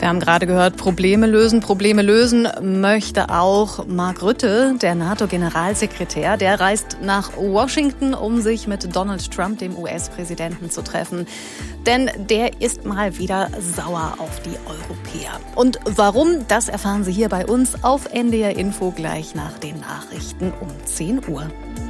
Wir haben gerade gehört, Probleme lösen möchte auch Mark Rutte, der NATO-Generalsekretär. Der reist nach Washington, um sich mit Donald Trump, dem US-Präsidenten, zu treffen. Denn der ist mal wieder sauer auf die Europäer. Und warum, das erfahren Sie hier bei uns auf NDR Info gleich nach den Nachrichten um 10 Uhr.